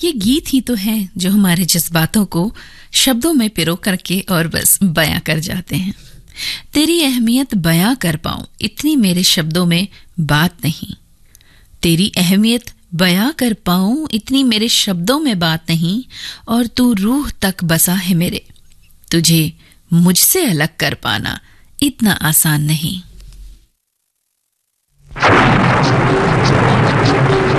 ये गीत ही तो हैं जो हमारे जज्बातों को शब्दों में पिरो करके और बस बयां कर जाते हैं। तेरी अहमियत बयां कर पाऊं इतनी मेरे शब्दों में बात नहीं। तेरी अहमियत बयां कर पाऊं इतनी मेरे शब्दों में बात नहीं। और तू रूह तक बसा है मेरे, तुझे मुझसे अलग कर पाना इतना आसान नहीं।